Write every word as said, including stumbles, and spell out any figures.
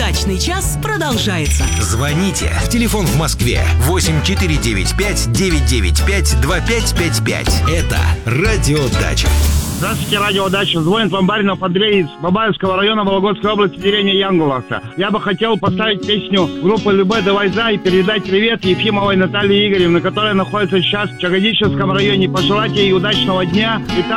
Удачный час продолжается. Звоните. Телефон в Москве восемь четыре девять пять девять девять пять два пять пять пять. Это Радио Дача. Здравствуйте, Радио Дача. Звонит вам Баринов Андрей из Бабаевского района Вологодской области, деревня Янгуловка. Я бы хотел поставить песню группы Любэ Давай За и передать привет Ефимовой Наталье Игоревне, которая находится сейчас в Чагодичевском районе. Пожелать ей удачного дня. И